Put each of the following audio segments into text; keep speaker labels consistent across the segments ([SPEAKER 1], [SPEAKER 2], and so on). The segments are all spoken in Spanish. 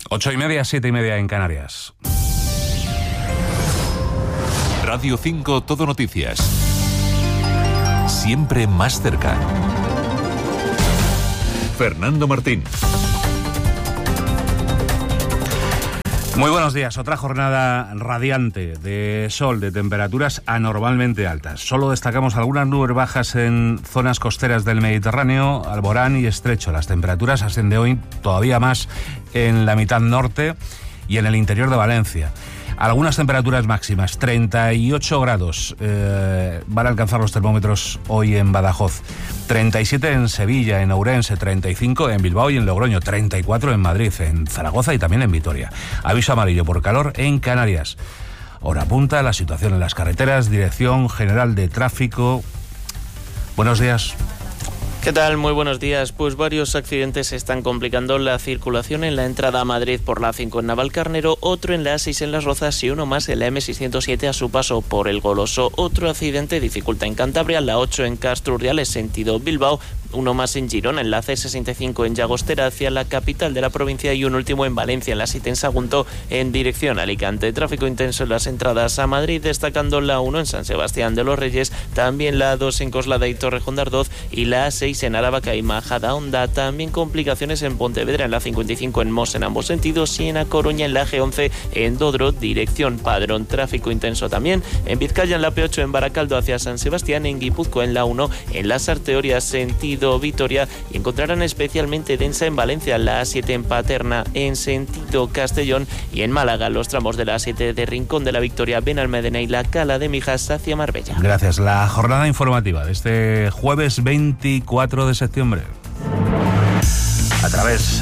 [SPEAKER 1] 8:30, 7:30 en Canarias.
[SPEAKER 2] Radio 5 Todo Noticias. Siempre más cerca. Fernando Martín.
[SPEAKER 1] Muy buenos días. Otra jornada radiante de sol, de temperaturas anormalmente altas. Solo destacamos algunas nubes bajas en zonas costeras del Mediterráneo, Alborán y Estrecho. Las temperaturas ascienden hoy todavía más en la mitad norte y en el interior de Valencia. Algunas temperaturas máximas, 38 grados van a alcanzar los termómetros hoy en Badajoz, 37 en Sevilla, en Ourense, 35 en Bilbao y en Logroño, 34 en Madrid, en Zaragoza y también en Vitoria. Aviso amarillo por calor en Canarias. Hora punta, la situación en las carreteras, Dirección General de Tráfico. Buenos días.
[SPEAKER 3] ¿Qué tal? Muy buenos días. Pues varios accidentes están complicando la circulación en la entrada a Madrid por la A5 en Navalcarnero, otro en la A6 en Las Rozas y uno más en la M607 a su paso por El Goloso. Otro accidente dificulta en Cantabria, la 8 en Castro Urdiales, sentido Bilbao, uno más en Girona, en la C65 en Llagostera hacia la capital de la provincia y un último en Valencia, en la 7 en Sagunto en dirección a Alicante. Tráfico intenso en las entradas a Madrid, destacando la 1 en San Sebastián de los Reyes, también la 2 en Coslada y Torrejón de Ardoz y la A6 en Aravaca y Majadahonda. También complicaciones en Pontevedra, en la 55 en Mos en ambos sentidos y en A Coruña en la G11 en Dodro, dirección Padrón. Tráfico intenso también en Vizcaya, en la P8 en Baracaldo hacia San Sebastián, en Guipúzcoa en la 1 en las Arteorias sentido Vitoria y encontrarán especialmente densa en Valencia, la A7 en Paterna en sentido Castellón y en Málaga los tramos de la A7 de Rincón de la Victoria, Benalmádena y la Cala de Mijas hacia Marbella.
[SPEAKER 1] Gracias. La jornada informativa de este jueves 24 de septiembre. A través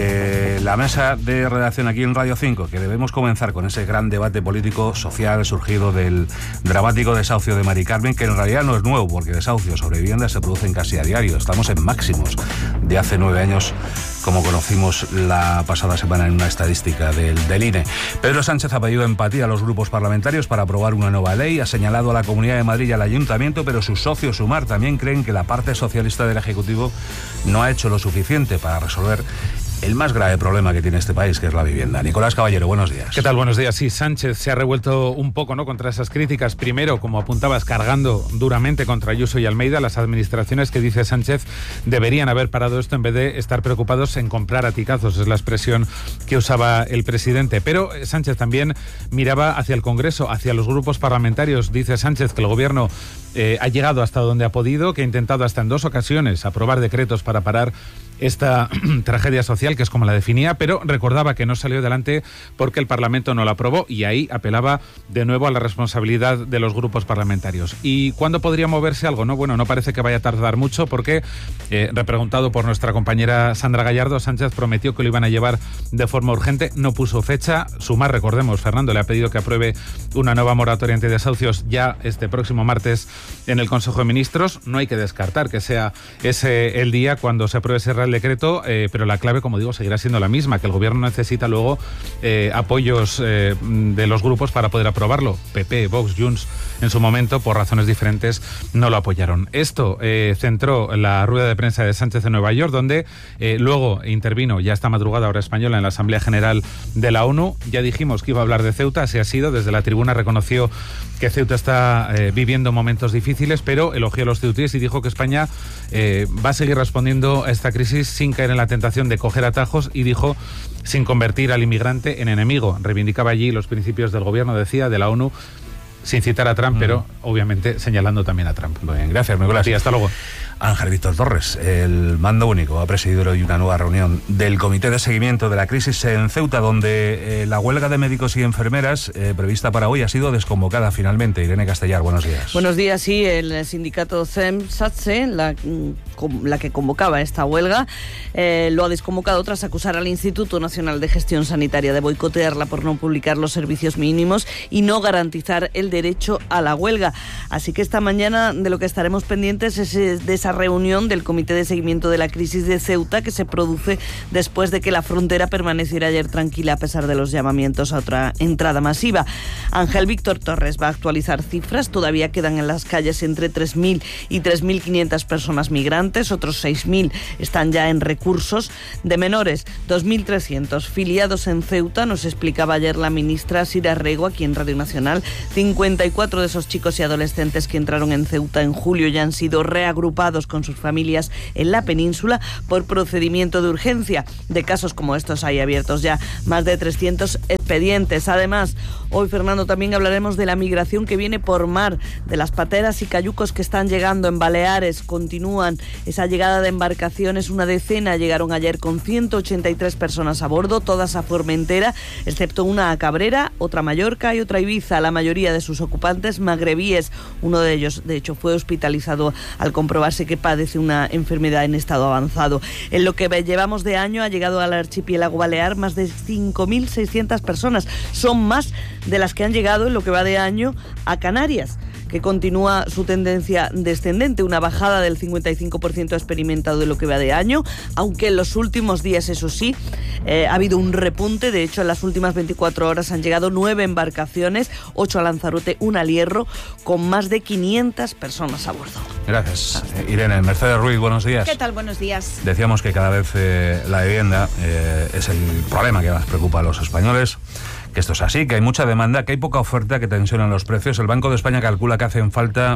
[SPEAKER 1] de la mesa de redacción aquí en Radio 5, que debemos comenzar con ese gran debate político-social surgido del dramático desahucio de Mari Carmen, que en realidad no es nuevo, porque desahucios sobre viviendas se producen casi a diario. Estamos en máximos de hace 9 años, como conocimos la pasada semana en una estadística del INE. Pedro Sánchez ha pedido empatía a los grupos parlamentarios para aprobar una nueva ley, ha señalado a la Comunidad de Madrid y al Ayuntamiento, pero sus socios Sumar también creen que la parte socialista del Ejecutivo no ha hecho lo suficiente para resolver el más grave problema que tiene este país, que es la vivienda. Nicolás Caballero, buenos días.
[SPEAKER 4] ¿Qué tal? Buenos días. Sí, Sánchez se ha revuelto un poco, ¿no?, contra esas críticas. Primero, como apuntabas, cargando duramente contra Ayuso y Almeida, las administraciones que, dice Sánchez, deberían haber parado esto en vez de estar preocupados en comprar a ticazos, es la expresión que usaba el presidente. Pero Sánchez también miraba hacia el Congreso, hacia los grupos parlamentarios. Dice Sánchez que el gobierno ha llegado hasta donde ha podido, que ha intentado hasta en 2 ocasiones aprobar decretos para parar esta tragedia social, que es como la definía, pero recordaba que no salió adelante porque el Parlamento no la aprobó, y ahí apelaba de nuevo a la responsabilidad de los grupos parlamentarios. ¿Y cuándo podría moverse algo? Bueno, no parece que vaya a tardar mucho, porque, repreguntado por nuestra compañera Sandra Gallardo, Sánchez prometió que lo iban a llevar de forma urgente, no puso fecha. Sumar, recordemos, Fernando, le ha pedido que apruebe una nueva moratoria antidesahucios ya este próximo martes en el Consejo de Ministros. No hay que descartar que sea ese el día cuando se apruebe ese Real Decreto, pero la clave, como digo, seguirá siendo la misma, que el gobierno necesita luego apoyos de los grupos para poder aprobarlo. PP, Vox, Junts, en su momento, por razones diferentes, no lo apoyaron. Esto centró la rueda de prensa de Sánchez en Nueva York, donde luego intervino ya esta madrugada, hora española, en la Asamblea General de la ONU. Ya dijimos que iba a hablar de Ceuta, así ha sido. Desde la tribuna reconoció que Ceuta está viviendo momentos difíciles, pero elogió a los ceutíes y dijo que España va a seguir respondiendo a esta crisis sin caer en la tentación de coger atajos, y dijo sin convertir al inmigrante en enemigo. Reivindicaba allí los principios del gobierno, decía, de la ONU, sin citar a Trump, pero obviamente señalando también a Trump.
[SPEAKER 1] Muy bien, gracias, Nicolás.
[SPEAKER 4] Sí, hasta luego.
[SPEAKER 1] Ángel Víctor Torres, el mando único, ha presidido hoy una nueva reunión del Comité de Seguimiento de la Crisis en Ceuta, donde la huelga de médicos y enfermeras prevista para hoy ha sido desconvocada finalmente. Irene Castellar, buenos días.
[SPEAKER 5] Buenos días, sí, el sindicato CEM-SATSE, la que convocaba esta huelga, lo ha desconvocado tras acusar al Instituto Nacional de Gestión Sanitaria de boicotearla por no publicar los servicios mínimos y no garantizar el derecho a la huelga. Así que esta mañana de lo que estaremos pendientes es de esa reunión del Comité de Seguimiento de la Crisis de Ceuta, que se produce después de que la frontera permaneciera ayer tranquila a pesar de los llamamientos a otra entrada masiva. Ángel Víctor Torres va a actualizar cifras. Todavía quedan en las calles entre 3.000 y 3.500 personas migrantes. restantes, otros 6.000 están ya en recursos. De menores, 2.300 filiados en Ceuta, nos explicaba ayer la ministra Sira Rego aquí en Radio Nacional. 54 de esos chicos y adolescentes que entraron en Ceuta en julio ya han sido reagrupados con sus familias en la península por procedimiento de urgencia. De casos como estos hay abiertos ya más de 300 expedientes. Además, hoy, Fernando, también hablaremos de la migración que viene por mar, de las pateras y cayucos que están llegando en Baleares. Continúan esa llegada de embarcaciones, una decena llegaron ayer con 183 personas a bordo, todas a Formentera, excepto una a Cabrera, otra a Mallorca y otra a Ibiza. La mayoría de sus ocupantes magrebíes. Uno de ellos, de hecho, fue hospitalizado al comprobarse que padece una enfermedad en estado avanzado. En lo que llevamos de año ha llegado al archipiélago balear más de 5.600 personas. Son más de las que han llegado en lo que va de año a Canarias, que continúa su tendencia descendente, una bajada del 55% experimentado en lo que va de año, aunque en los últimos días, eso sí, ha habido un repunte. De hecho, en las últimas 24 horas han llegado 9 embarcaciones, 8 a Lanzarote, 1 al Hierro, con más de 500 personas a bordo.
[SPEAKER 1] Gracias. Irene. Mercedes Ruiz, buenos días.
[SPEAKER 6] ¿Qué tal? Buenos días.
[SPEAKER 1] Decíamos que cada vez la vivienda es el problema que más preocupa a los españoles, que esto es así, que hay mucha demanda, que hay poca oferta, que tensionan los precios. El Banco de España calcula que hacen falta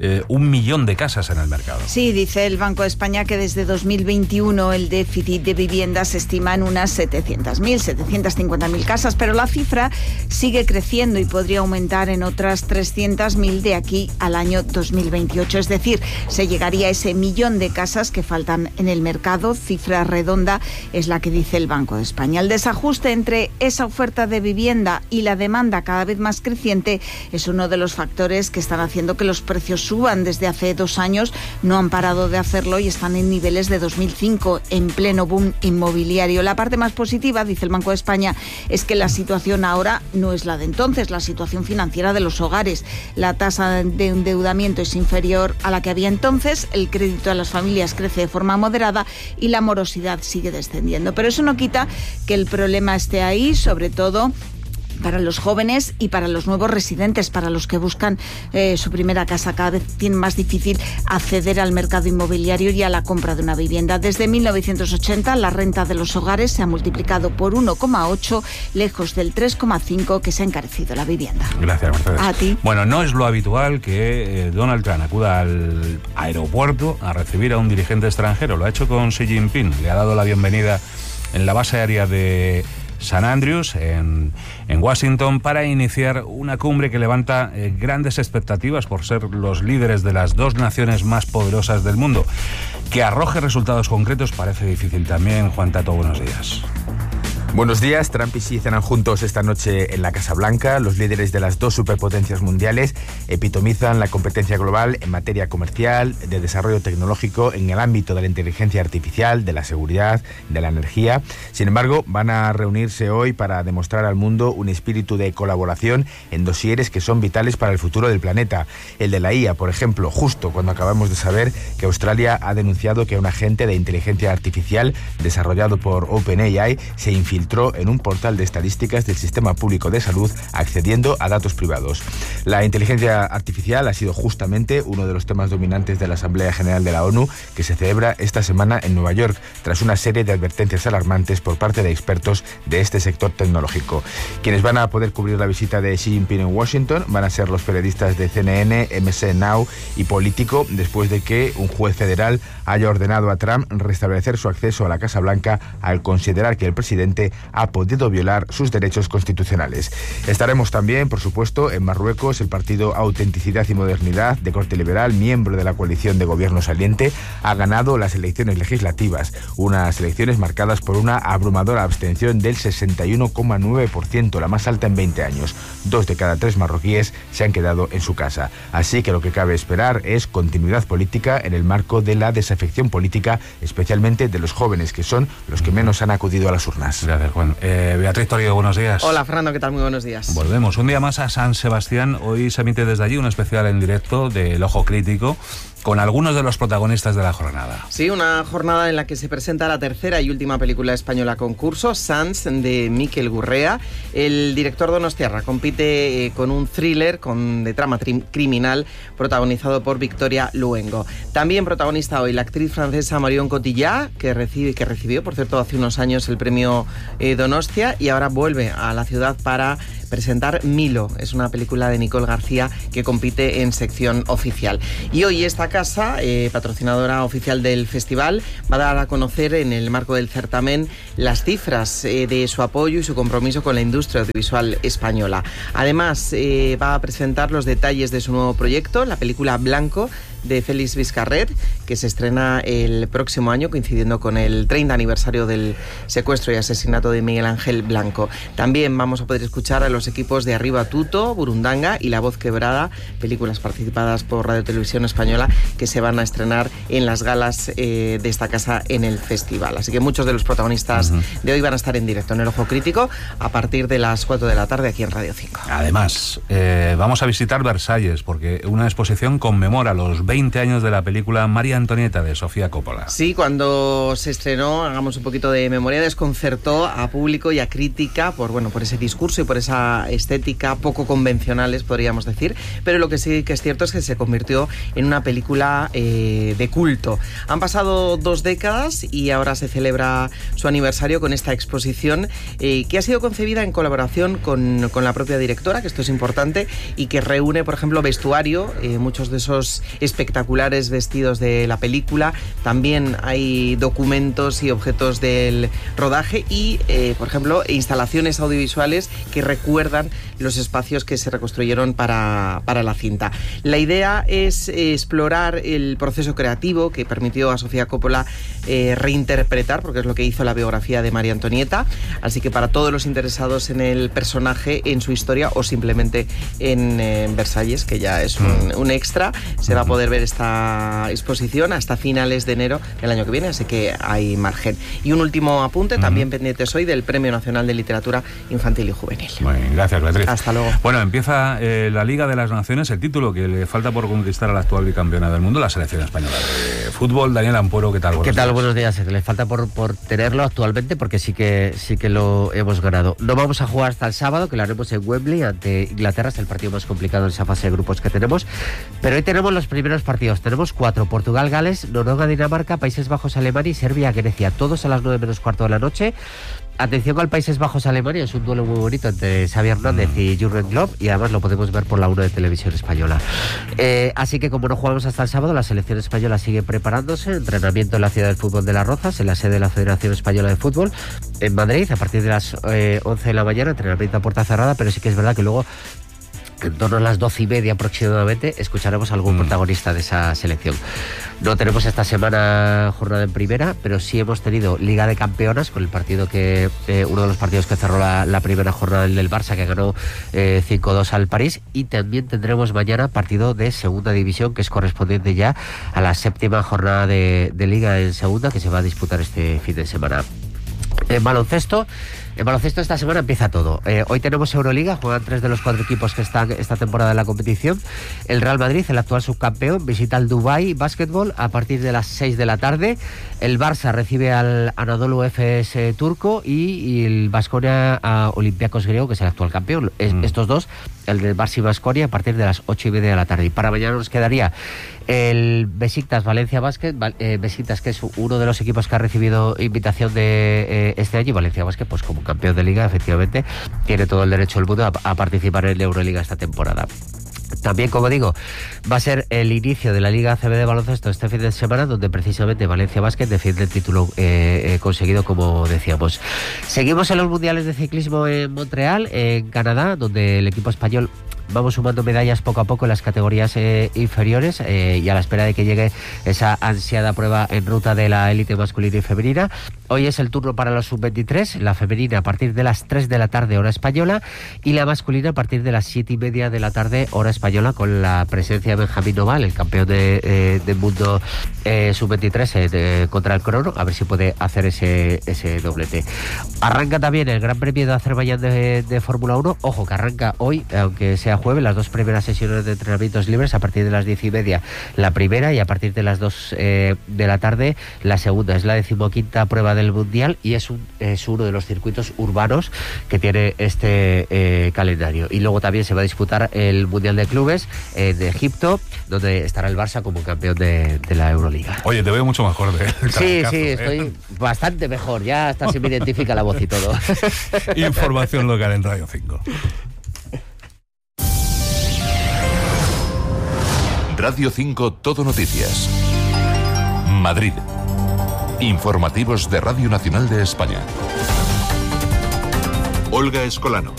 [SPEAKER 1] 1 millón de casas en el mercado.
[SPEAKER 6] Sí, dice el Banco de España que desde 2021 el déficit de vivienda se estima en unas 700.000, 750.000 casas, pero la cifra sigue creciendo y podría aumentar en otras 300.000 de aquí al año 2028. Es decir, se llegaría a ese millón de casas que faltan en el mercado. Cifra redonda es la que dice el Banco de España. El desajuste entre esa oferta de vivienda y la demanda cada vez más creciente es uno de los factores que están haciendo que los precios suban. Desde hace 2 años no han parado de hacerlo y están en niveles de 2005, en pleno boom inmobiliario. La parte más positiva, dice el Banco de España, es que la situación ahora no es la de entonces, la situación financiera de los hogares. La tasa de endeudamiento es inferior a la que había entonces, el crédito a las familias crece de forma moderada y la morosidad sigue descendiendo. Pero eso no quita que el problema esté ahí, sobre todo para los jóvenes y para los nuevos residentes, para los que buscan su primera casa. Cada vez tienen más difícil acceder al mercado inmobiliario y a la compra de una vivienda. Desde 1980 la renta de los hogares se ha multiplicado por 1,8, lejos del 3,5 que se ha encarecido la vivienda.
[SPEAKER 1] Gracias, Mercedes.
[SPEAKER 6] A ti.
[SPEAKER 1] Bueno, no es lo habitual que Donald Trump acuda al aeropuerto a recibir a un dirigente extranjero. Lo ha hecho con Xi Jinping. Le ha dado la bienvenida en la base aérea de St. Andrews, en Washington, para iniciar una cumbre que levanta grandes expectativas por ser los líderes de las 2 naciones más poderosas del mundo. Que arroje resultados concretos parece difícil también. Juan Tato, buenos días.
[SPEAKER 7] Buenos días. Trump y Xi cenan juntos esta noche en la Casa Blanca. Los líderes de las 2 superpotencias mundiales epitomizan la competencia global en materia comercial, de desarrollo tecnológico, en el ámbito de la inteligencia artificial, de la seguridad, de la energía. Sin embargo, van a reunirse hoy para demostrar al mundo un espíritu de colaboración en dosieres que son vitales para el futuro del planeta. El de la IA, por ejemplo, justo cuando acabamos de saber que Australia ha denunciado que un agente de inteligencia artificial desarrollado por OpenAI se infiltró en un portal de estadísticas del Sistema Público de Salud, accediendo a datos privados. La inteligencia artificial ha sido justamente uno de los temas dominantes de la Asamblea General de la ONU, que se celebra esta semana en Nueva York, tras una serie de advertencias alarmantes por parte de expertos de este sector tecnológico. Quienes van a poder cubrir la visita de Xi Jinping en Washington van a ser los periodistas de CNN, MC Now y Político, después de que un juez federal haya ordenado a Trump restablecer su acceso a la Casa Blanca al considerar que el presidente ha podido violar sus derechos constitucionales. Estaremos también, por supuesto, en Marruecos. El partido Autenticidad y Modernidad, de corte liberal, miembro de la coalición de gobierno saliente, ha ganado las elecciones legislativas, unas elecciones marcadas por una abrumadora abstención del 61,9%, la más alta en 20 años. 2 de cada 3 marroquíes se han quedado en su casa. Así que lo que cabe esperar es continuidad política en el marco de la desafección política, especialmente de los jóvenes, que son los que menos han acudido a las urnas.
[SPEAKER 1] Gracias, Juan. Beatriz Torío, buenos días.
[SPEAKER 8] Hola, Fernando, ¿qué tal? Muy buenos días.
[SPEAKER 1] Volvemos un día más a San Sebastián. Hoy se emite desde allí un especial en directo de El Ojo Crítico con algunos de los protagonistas de la jornada.
[SPEAKER 8] Sí, una jornada en la que se presenta la tercera y última película española concurso, Sants, de Mikel Gurrea. El director donostiarra compite con un thriller de trama criminal protagonizado por Victoria Luengo. También protagonista hoy la actriz francesa Marion Cotillard, que recibió, por cierto, hace unos años el premio Donostia, y ahora vuelve a la ciudad para presentar Milo. Es una película de Nicole García que compite en sección oficial. Y hoy esta casa, patrocinadora oficial del festival, va a dar a conocer en el marco del certamen las cifras de su apoyo y su compromiso con la industria audiovisual española. Además, va a presentar los detalles de su nuevo proyecto, la película Blanco, de Félix Vizcarret, que se estrena el próximo año, coincidiendo con el 30 aniversario del secuestro y asesinato de Miguel Ángel Blanco. También vamos a poder escuchar a los equipos de Arriba Tuto, Burundanga y La Voz Quebrada, películas participadas por Radio Televisión Española, que se van a estrenar en las galas de esta casa en el festival. Así que muchos de los protagonistas de hoy van a estar en directo en El Ojo Crítico a partir de las 4 de la tarde aquí en Radio 5.
[SPEAKER 1] Además, vamos a visitar Versalles, porque una exposición conmemora los 20 años de la película María Antonieta de Sofía Coppola.
[SPEAKER 8] Sí, cuando se estrenó, hagamos un poquito de memoria, desconcertó a público y a crítica por ese discurso y por esa estética poco convencionales, podríamos decir, pero lo que sí que es cierto es que se convirtió en una película de culto. Han pasado 2 décadas y ahora se celebra su aniversario con esta exposición que ha sido concebida en colaboración con la propia directora, que esto es importante, y que reúne, por ejemplo, vestuario, muchos de esos espectaculares vestidos de la película. También hay documentos y objetos del rodaje y, por ejemplo, instalaciones audiovisuales que recuerdan los espacios que se reconstruyeron para la cinta. La idea es explorar el proceso creativo que permitió a Sofía Coppola reinterpretar, porque es lo que hizo la biografía de María Antonieta. Así que para todos los interesados en el personaje, en su historia o simplemente en Versalles, que ya es un extra, se va a poder ver esta exposición hasta finales de enero del año que viene, así que hay margen. Y un último apunte, también pendientes hoy, del Premio Nacional de Literatura Infantil y Juvenil.
[SPEAKER 1] Bueno, gracias, Beatriz.
[SPEAKER 8] Hasta luego.
[SPEAKER 1] Bueno, empieza la Liga de las Naciones, el título que le falta por conquistar a la actual bicampeona del mundo, la selección española de fútbol. Daniel Ampuero, ¿qué tal?
[SPEAKER 9] ¿Qué tal? Buenos días. Le falta por tenerlo actualmente, porque sí que lo hemos ganado. No vamos a jugar hasta el sábado, que lo haremos en Wembley ante Inglaterra. Es el partido más complicado en esa fase de grupos que tenemos, pero hoy tenemos los primeros partidos. Tenemos 4: Portugal, Gales, Noruega, Dinamarca, Países Bajos, Alemania y Serbia, Grecia, todos a las 9:15 de la noche. Atención con Países Bajos, Alemania, es un duelo muy bonito entre Xavi Hernández y Jürgen Klopp, y además lo podemos ver por la 1 de Televisión Española. Así que como no jugamos hasta el sábado, la selección española sigue preparándose, entrenamiento en la Ciudad del Fútbol de Las Rozas, en la sede de la Federación Española de Fútbol, en Madrid, a partir de las 11 de la mañana, entrenamiento a puerta cerrada, pero sí que es verdad que luego, en torno a las 12:30 aproximadamente, escucharemos a algún protagonista de esa selección. No tenemos esta semana jornada en primera, pero sí hemos tenido Liga de Campeonas, con el partido que uno de los partidos que cerró la primera jornada, el del Barça, que ganó 5-2 al París, y también tendremos mañana partido de Segunda División, que es correspondiente ya a la 7ª jornada de Liga en Segunda, que se va a disputar este fin de semana. En baloncesto esta semana empieza todo. Hoy tenemos Euroliga, juegan 3 de los 4 equipos que están esta temporada en la competición. El Real Madrid, el actual subcampeón, visita al Dubai Basketball a partir de las 6 de la tarde. El Barça recibe al Anadolu Efes turco y el Baskonia a Olympiacos griego, que es el actual campeón. Estos dos, el del Barça y Baskonia, a partir de las 8:30 de la tarde. Y para mañana nos quedaría el Besiktas Valencia Basket, Besiktas, que es uno de los equipos que ha recibido invitación de este año, y Valencia Basket, pues como campeón de liga, efectivamente, tiene todo el derecho del mundo a participar en la Euroliga esta temporada. También, como digo, va a ser el inicio de la Liga ACB de baloncesto este fin de semana, donde precisamente Valencia Basket defiende el título conseguido, como decíamos. Seguimos en los mundiales de ciclismo en Montreal, en Canadá, donde el equipo español vamos sumando medallas poco a poco en las categorías inferiores, y a la espera de que llegue esa ansiada prueba en ruta de la élite masculina y femenina. Hoy es el turno para los sub-23, la femenina a partir de las 3 de la tarde, hora española, y la masculina a partir de las 7:30 de la tarde, hora española, con la presencia de Benjamín Noval, el campeón del mundo sub-23 contra el crono, a ver si puede hacer ese doblete. Arranca también el Gran Premio de Azerbaiyán de Fórmula 1. Ojo, que arranca hoy, aunque sea jueves, las 2 primeras sesiones de entrenamientos libres a partir de las 10:30 la primera, y a partir de las 2 de la tarde la segunda. Es la 15ª prueba del Mundial y es uno de los circuitos urbanos que tiene este calendario. Y luego también se va a disputar el Mundial de Clubes de Egipto, donde estará el Barça como campeón de la Euroliga.
[SPEAKER 1] Oye, te veo mucho mejor
[SPEAKER 9] Sí, estoy bastante mejor. Ya hasta se me identifica la voz y todo.
[SPEAKER 1] Información local en Radio 5.
[SPEAKER 2] Radio 5 Todo Noticias. Madrid. Informativos de Radio Nacional de España. Olga Escolano.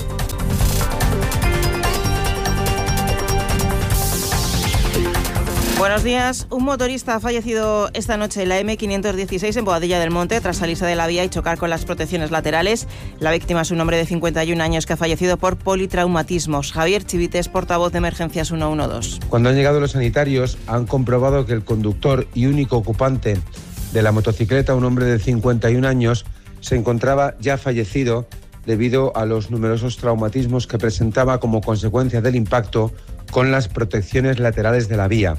[SPEAKER 10] Buenos días. Un motorista ha fallecido esta noche en la M516 en Boadilla del Monte tras salirse de la vía y chocar con las protecciones laterales. La víctima es un hombre de 51 años que ha fallecido por politraumatismos. Javier Chivites, portavoz de Emergencias 112.
[SPEAKER 11] Cuando han llegado los sanitarios, han comprobado que el conductor y único ocupante de la motocicleta, un hombre de 51 años, se encontraba ya fallecido debido a los numerosos traumatismos que presentaba como consecuencia del impacto con las protecciones laterales de la vía.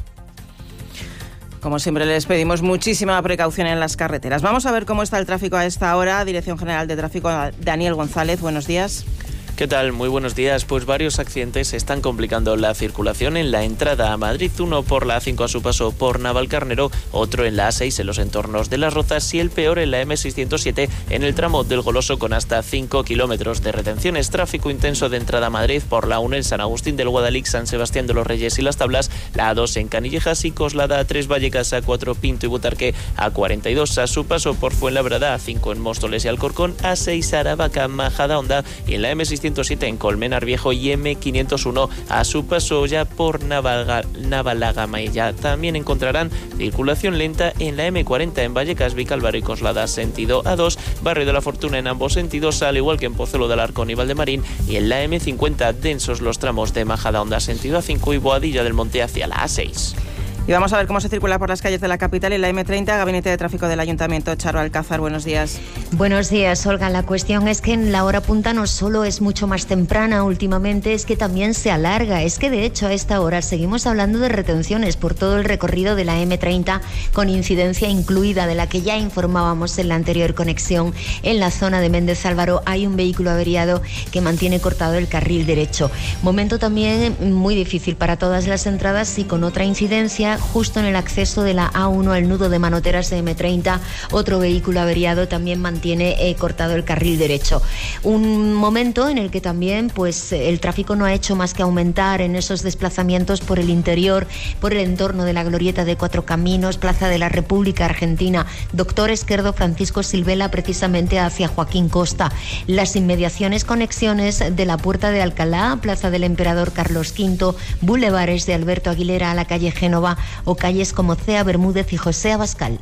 [SPEAKER 10] Como siempre, les pedimos muchísima precaución en las carreteras. Vamos a ver cómo está el tráfico a esta hora. Dirección General de Tráfico, Daniel González, buenos días.
[SPEAKER 3] ¿Qué tal? Muy buenos días. Pues varios accidentes están complicando la circulación en la entrada a Madrid. Uno por la A5 a su paso por Navalcarnero, otro en la A6 en los entornos de Las Rozas y el peor en la M607 en el tramo del Goloso con hasta 5 kilómetros de retenciones. Tráfico intenso de entrada a Madrid por la 1 en San Agustín del Guadalix, San Sebastián de los Reyes y Las Tablas, la A2 en Canillejas y Coslada, A3 Vallecas, A4 Pinto y Butarque, A42 a su paso por Fuenlabrada, A5 en Móstoles y Alcorcón, A6 Aravaca, Majadahonda y en la M607 en Colmenar Viejo y M501 a su paso ya por Navalagamella. También encontrarán circulación lenta en la M40 en Vallecas, Vicálvaro y Coslada, sentido A2, Barrio de la Fortuna en ambos sentidos, al igual que en Pozuelo de Alarcón y Valdemarín, y en la M50 densos los tramos de Majadahonda sentido A5 y Boadilla del Monte hacia la A6.
[SPEAKER 10] Y vamos a ver cómo se circula por las calles de la capital en la M30, Gabinete de Tráfico del Ayuntamiento. Charo Alcázar, buenos días.
[SPEAKER 12] Buenos días, Olga. La cuestión es que en la hora punta no solo es mucho más temprana últimamente, es que también se alarga. Es que de hecho a esta hora seguimos hablando de retenciones por todo el recorrido de la M30 con incidencia incluida, de la que ya informábamos en la anterior conexión. En la zona de Méndez Álvaro hay un vehículo averiado que mantiene cortado el carril derecho. Momento también muy difícil para todas las entradas y con otra incidencia justo en el acceso de la A1 al nudo de Manoteras de M30, otro vehículo averiado también mantiene cortado el carril derecho. Un momento en el que también pues el tráfico no ha hecho más que aumentar en esos desplazamientos por el interior, por el entorno de la Glorieta de Cuatro Caminos, Plaza de la República Argentina, Doctor Esquerdo, Francisco Silvela, precisamente hacia Joaquín Costa. Las inmediaciones conexiones de la Puerta de Alcalá, Plaza del Emperador Carlos V, bulevares de Alberto Aguilera a la calle Génova o calles como Cea Bermúdez y José Abascal.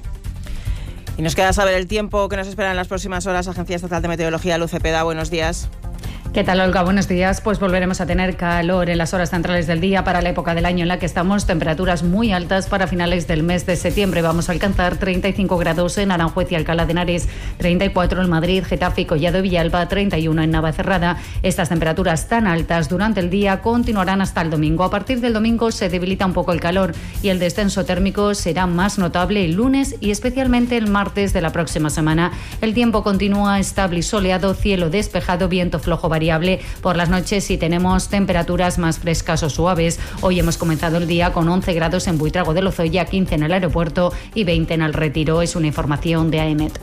[SPEAKER 10] Y nos queda saber el tiempo que nos espera en las próximas horas. Agencia Estatal de Meteorología, Luz Cepeda, buenos días.
[SPEAKER 13] ¿Qué tal, Olga? Buenos días. Pues volveremos a tener calor en las horas centrales del día para la época del año en la que estamos. Temperaturas muy altas para finales del mes de septiembre. Vamos a alcanzar 35 grados en Aranjuez y Alcalá de Henares, 34 en Madrid, Getafe, Collado y Villalba, 31 en Navacerrada. Estas temperaturas tan altas durante el día continuarán hasta el domingo. A partir del domingo se debilita un poco el calor y el descenso térmico será más notable el lunes y especialmente el martes de la próxima semana. El tiempo continúa estable y soleado, cielo despejado, viento flojo variable. Por las noches sí tenemos temperaturas más frescas o suaves. Hoy hemos comenzado el día con 11 grados en Buitrago de Lozoya, 15 en el aeropuerto y 20 en el Retiro. Es una información de AEMET.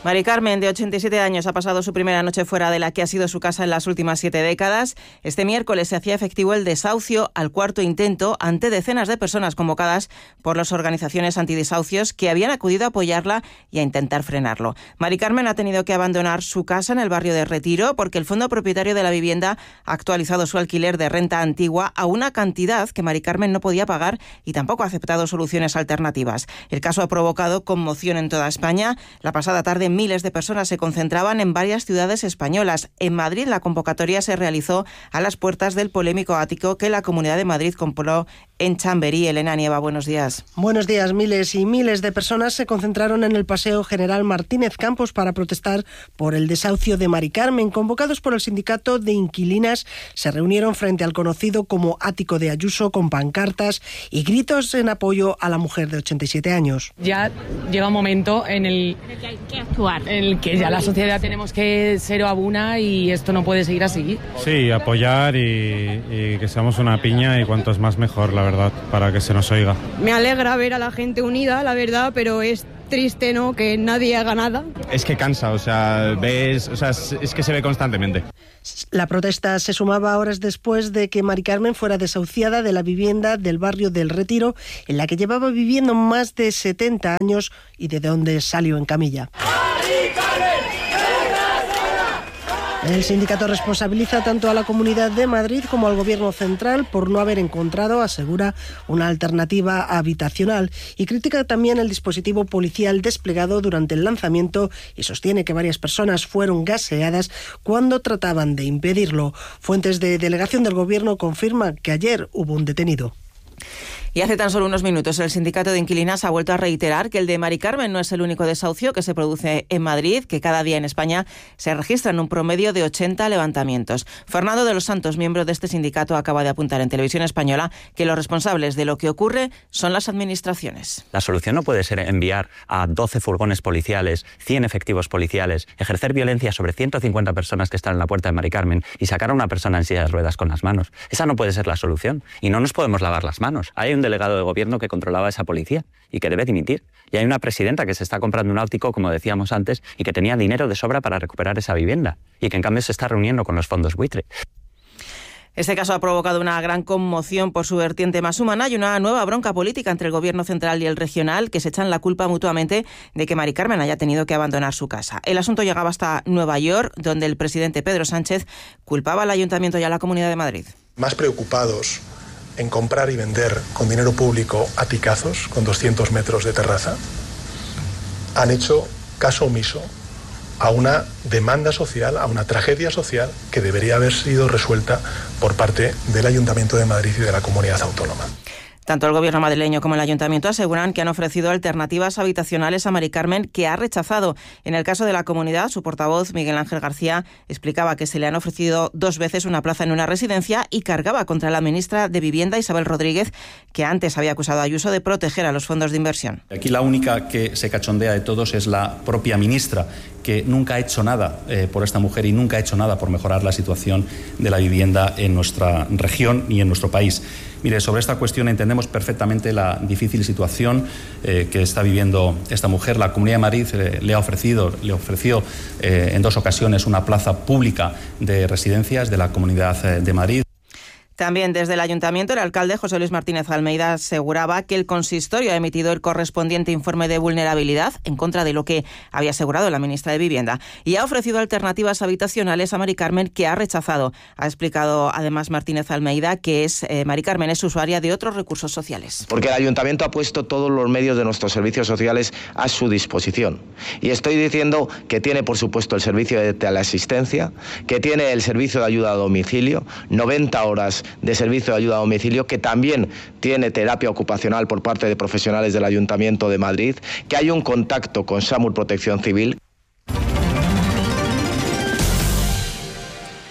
[SPEAKER 10] Mari Carmen, de 87 años, ha pasado su primera noche fuera de la que ha sido su casa en las últimas 7 décadas. Este miércoles se hacía efectivo el desahucio al cuarto intento ante decenas de personas convocadas por las organizaciones antidesahucios que habían acudido a apoyarla y a intentar frenarlo. Mari Carmen ha tenido que abandonar su casa en el barrio de Retiro porque el fondo propietario de la vivienda ha actualizado su alquiler de renta antigua a una cantidad que Mari Carmen no podía pagar y tampoco ha aceptado soluciones alternativas. El caso ha provocado conmoción en toda España. La pasada tarde miles de personas se concentraban en varias ciudades españolas. En Madrid la convocatoria se realizó a las puertas del polémico ático que la Comunidad de Madrid compró en Chamberí. Elena Nieva, buenos días.
[SPEAKER 14] Buenos días. Miles y miles de personas se concentraron en el Paseo General Martínez Campos para protestar por el desahucio de Mari Carmen. Convocados por el sindicato de inquilinas, se reunieron frente al conocido como ático de Ayuso con pancartas y gritos en apoyo a la mujer de 87 años.
[SPEAKER 15] Ya llega un momento en el que hay que actuar, en el que ya la sociedad tenemos que ser a una y esto no puede seguir así.
[SPEAKER 16] Sí, apoyar y que seamos una piña y cuantos más mejor, la verdad, para que se nos oiga.
[SPEAKER 17] Me alegra ver a la gente unida, la verdad, pero es triste, ¿no?, que nadie haga nada.
[SPEAKER 16] Es que cansa, es que se ve constantemente.
[SPEAKER 14] La protesta se sumaba horas después de que Mari Carmen fuera desahuciada de la vivienda del barrio del Retiro, en la que llevaba viviendo más de 70 años y de donde salió en camilla. El sindicato responsabiliza tanto a la Comunidad de Madrid como al Gobierno central por no haber encontrado, asegura, una alternativa habitacional y critica también el dispositivo policial desplegado durante el lanzamiento y sostiene que varias personas fueron gaseadas cuando trataban de impedirlo. Fuentes de delegación del Gobierno confirman que ayer hubo un detenido.
[SPEAKER 10] Y hace tan solo unos minutos el sindicato de inquilinas ha vuelto a reiterar que el de Mari Carmen no es el único desahucio que se produce en Madrid, que cada día en España se registran un promedio de 80 levantamientos. Fernando de los Santos, miembro de este sindicato, acaba de apuntar en Televisión Española que los responsables de lo que ocurre son las administraciones.
[SPEAKER 18] La solución no puede ser enviar a 12 furgones policiales, 100 efectivos policiales, ejercer violencia sobre 150 personas que están en la puerta de Mari Carmen y sacar a una persona en silla de ruedas con las manos. Esa no puede ser la solución y no nos podemos lavar las manos. Hay un delegado de gobierno que controlaba esa policía y que debe dimitir. Y hay una presidenta que se está comprando un ático, como decíamos antes, y que tenía dinero de sobra para recuperar esa vivienda y que en cambio se está reuniendo con los fondos buitre.
[SPEAKER 10] Este caso ha provocado una gran conmoción por su vertiente más humana y una nueva bronca política entre el Gobierno central y el regional, que se echan la culpa mutuamente de que Mari Carmen haya tenido que abandonar su casa. El asunto llegaba hasta Nueva York, donde el presidente Pedro Sánchez culpaba al Ayuntamiento y a la Comunidad de Madrid.
[SPEAKER 19] Más preocupados en comprar y vender con dinero público aticazos con 200 metros de terraza, han hecho caso omiso a una demanda social, a una tragedia social que debería haber sido resuelta por parte del Ayuntamiento de Madrid y de la Comunidad Autónoma.
[SPEAKER 10] Tanto el Gobierno madrileño como el Ayuntamiento aseguran que han ofrecido alternativas habitacionales a Mari Carmen, que ha rechazado. En el caso de la Comunidad, su portavoz, Miguel Ángel García, explicaba que se le han ofrecido 2 veces una plaza en una residencia y cargaba contra la ministra de Vivienda, Isabel Rodríguez, que antes había acusado a Ayuso de proteger a los fondos de inversión.
[SPEAKER 20] Aquí la única que se cachondea de todos es la propia ministra, que nunca ha hecho nada por esta mujer y nunca ha hecho nada por mejorar la situación de la vivienda en nuestra región y en nuestro país. Mire, sobre esta cuestión entendemos perfectamente la difícil situación que está viviendo esta mujer. La Comunidad de Madrid le ofreció en 2 ocasiones una plaza pública de residencias de la Comunidad de Madrid.
[SPEAKER 10] También desde el Ayuntamiento, el alcalde José Luis Martínez Almeida aseguraba que el consistorio ha emitido el correspondiente informe de vulnerabilidad en contra de lo que había asegurado la ministra de Vivienda y ha ofrecido alternativas habitacionales a Mari Carmen, que ha rechazado. Ha explicado además Martínez Almeida que Mari Carmen es usuaria de otros recursos sociales.
[SPEAKER 21] Porque el Ayuntamiento ha puesto todos los medios de nuestros servicios sociales a su disposición. Y estoy diciendo que tiene, por supuesto, el servicio de teleasistencia, que tiene el servicio de ayuda a domicilio, 90 horas de servicio de ayuda a domicilio, que también tiene terapia ocupacional por parte de profesionales del Ayuntamiento de Madrid, que hay un contacto con SAMUR Protección Civil.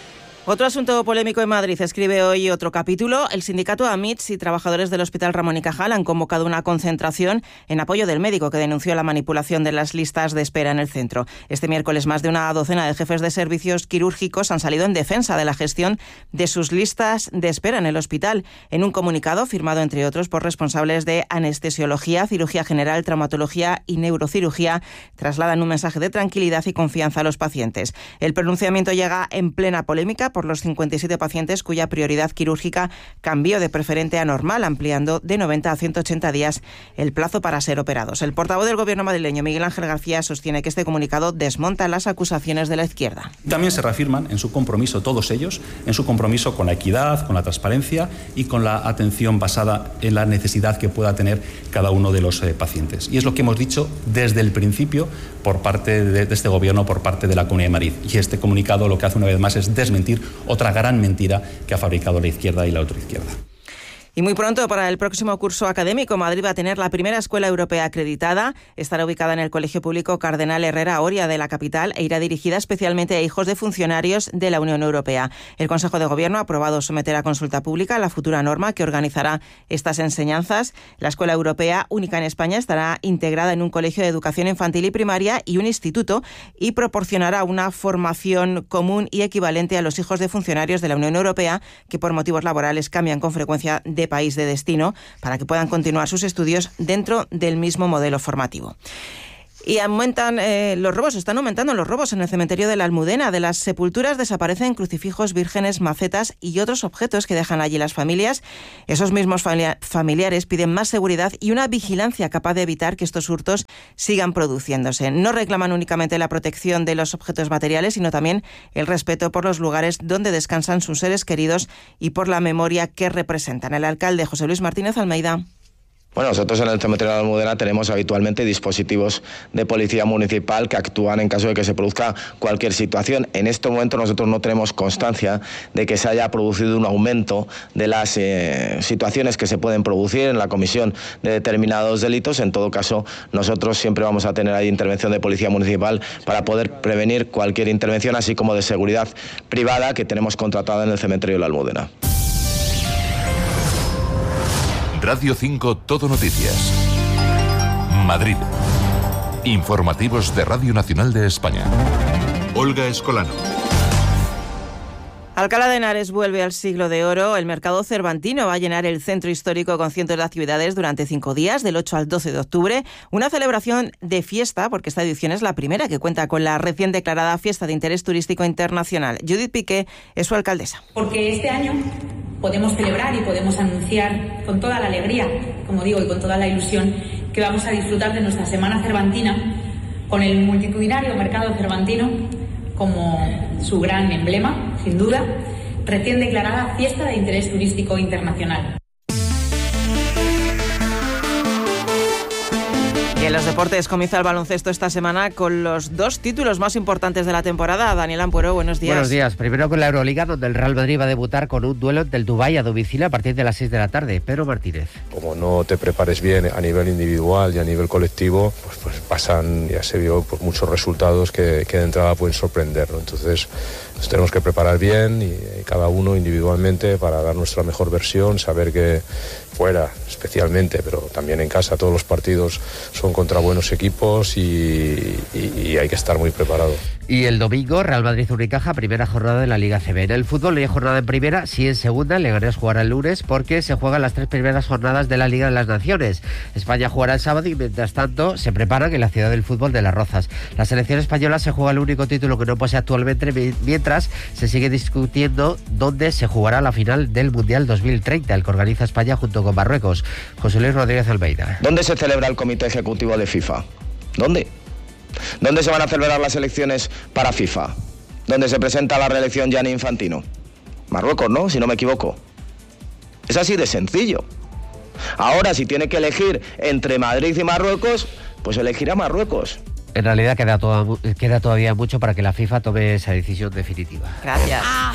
[SPEAKER 10] Otro asunto polémico en Madrid escribe hoy otro capítulo. El sindicato AMITS y trabajadores del Hospital Ramón y Cajal han convocado una concentración en apoyo del médico que denunció la manipulación de las listas de espera en el centro. Este miércoles más de una docena de jefes de servicios quirúrgicos han salido en defensa de la gestión de sus listas de espera en el hospital. En un comunicado firmado entre otros por responsables de anestesiología, cirugía general, traumatología y neurocirugía, trasladan un mensaje de tranquilidad y confianza a los pacientes. El pronunciamiento llega en plena polémica por los 57 pacientes cuya prioridad quirúrgica cambió de preferente a normal, ampliando de 90 a 180 días el plazo para ser operados. El portavoz del Gobierno madrileño, Miguel Ángel García, sostiene que este comunicado desmonta las acusaciones de la izquierda.
[SPEAKER 20] También se reafirman en su compromiso, todos ellos, en su compromiso con la equidad, con la transparencia y con la atención basada en la necesidad que pueda tener cada uno de los pacientes. Y es lo que hemos dicho desde el principio por parte de este Gobierno, por parte de la Comunidad de Madrid. Y este comunicado lo que hace una vez más es desmentir otra gran mentira que ha fabricado la izquierda y la ultraizquierda.
[SPEAKER 10] Y muy pronto, para el próximo curso académico, Madrid va a tener la primera escuela europea acreditada. Estará ubicada en el Colegio Público Cardenal Herrera Oria de la capital e irá dirigida especialmente a hijos de funcionarios de la Unión Europea. El Consejo de Gobierno ha aprobado someter a consulta pública la futura norma que organizará estas enseñanzas. La escuela europea, única en España, estará integrada en un colegio de educación infantil y primaria y un instituto y proporcionará una formación común y equivalente a los hijos de funcionarios de la Unión Europea que por motivos laborales cambian con frecuencia de país de destino para que puedan continuar sus estudios dentro del mismo modelo formativo. Y están aumentando los robos en el cementerio de la Almudena. De las sepulturas desaparecen crucifijos, vírgenes, macetas y otros objetos que dejan allí las familias. Esos mismos familiares piden más seguridad y una vigilancia capaz de evitar que estos hurtos sigan produciéndose. No reclaman únicamente la protección de los objetos materiales, sino también el respeto por los lugares donde descansan sus seres queridos y por la memoria que representan. El alcalde José Luis Martínez Almeida.
[SPEAKER 21] Bueno, nosotros en el cementerio de la Almudena tenemos habitualmente dispositivos de policía municipal que actúan en caso de que se produzca cualquier situación. En este momento nosotros no tenemos constancia de que se haya producido un aumento de las situaciones que se pueden producir en la comisión de determinados delitos. En todo caso, nosotros siempre vamos a tener ahí intervención de policía municipal para poder prevenir cualquier intervención, así como de seguridad privada que tenemos contratada en el cementerio de la Almudena.
[SPEAKER 2] Radio 5 Todo Noticias. Madrid. Informativos de Radio Nacional de España. Olga Escolano.
[SPEAKER 10] Alcalá de Henares vuelve al siglo de oro. El mercado cervantino va a llenar el centro histórico con cientos de actividades durante 5 días, del 8 al 12 de octubre. Una celebración de fiesta, porque esta edición es la primera que cuenta con la recién declarada Fiesta de Interés Turístico Internacional. Judith Piqué es su alcaldesa.
[SPEAKER 4] Porque este año podemos celebrar y podemos anunciar con toda la alegría, como digo, y con toda la ilusión, que vamos a disfrutar de nuestra Semana Cervantina con el multitudinario mercado cervantino como su gran emblema, sin duda, recién declarada Fiesta de Interés Turístico Internacional.
[SPEAKER 10] Y en los deportes comienza el baloncesto esta semana con los 2 títulos más importantes de la temporada. Daniel Ampuero, buenos días.
[SPEAKER 9] Buenos días. Primero con la Euroliga, donde el Real Madrid va a debutar con un duelo del Dubái a domicilio a partir de las 6 de la tarde. Pedro Martínez.
[SPEAKER 22] Como no te prepares bien a nivel individual y a nivel colectivo, pues pasan, ya se vio, por muchos resultados que de entrada pueden sorprender, ¿no? Entonces nos tenemos que preparar bien y cada uno individualmente para dar nuestra mejor versión, saber que fuera especialmente, pero también en casa todos los partidos son contra buenos equipos y hay que estar muy preparado.
[SPEAKER 9] Y el domingo, Real Madrid-Unicaja, primera jornada de la Liga ACB. En el fútbol no hay jornada en primera, sí en segunda. Leganés jugará el lunes porque se juegan las 3 primeras jornadas de la Liga de las Naciones. España jugará el sábado y mientras tanto se preparan en la ciudad del fútbol de Las Rozas. La selección española se juega el único título que no posee actualmente, mientras se sigue discutiendo dónde se jugará la final del Mundial 2030, el que organiza España junto con Marruecos. José Luis Rodríguez Almeida.
[SPEAKER 21] ¿Dónde se celebra el Comité Ejecutivo de FIFA? ¿Dónde? ¿Dónde se van a celebrar las elecciones para FIFA? ¿Dónde se presenta la reelección Gianni Infantino? Marruecos, ¿no? Si no me equivoco. Es así de sencillo. Ahora, si tiene que elegir entre Madrid y Marruecos, pues elegirá Marruecos.
[SPEAKER 9] En realidad queda todavía mucho para que la FIFA tome esa decisión definitiva.
[SPEAKER 10] Gracias.